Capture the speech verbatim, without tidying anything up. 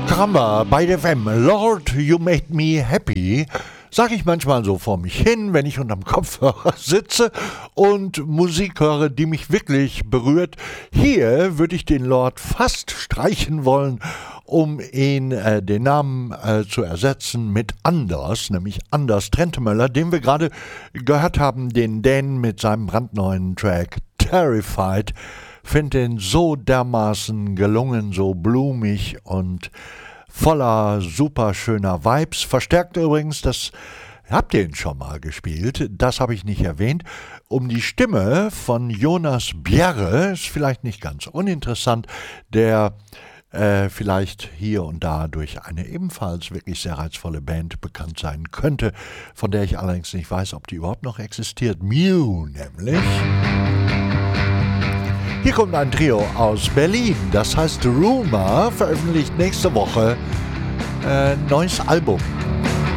Caramba, bei der F M, Lord, you made me happy, sage ich manchmal so vor mich hin, wenn ich unterm Kopfhörer sitze und Musik höre, die mich wirklich berührt. Hier würde ich den Lord fast streichen wollen, um ihn, äh, den Namen äh, zu ersetzen mit Anders, nämlich Anders Trentemöller, den wir gerade gehört haben, den Dänen mit seinem brandneuen Track Terrified. Finde den so dermaßen gelungen, so blumig und voller super schöner Vibes. Verstärkt übrigens, das habt ihr ihn schon mal gespielt, das habe ich nicht erwähnt, um die Stimme von Jonas Bjerre, ist vielleicht nicht ganz uninteressant, der äh, vielleicht hier und da durch eine ebenfalls wirklich sehr reizvolle Band bekannt sein könnte, von der ich allerdings nicht weiß, ob die überhaupt noch existiert. Mew nämlich. Hier kommt ein Trio aus Berlin, das heißt Rumor, veröffentlicht nächste Woche ein äh, neues Album.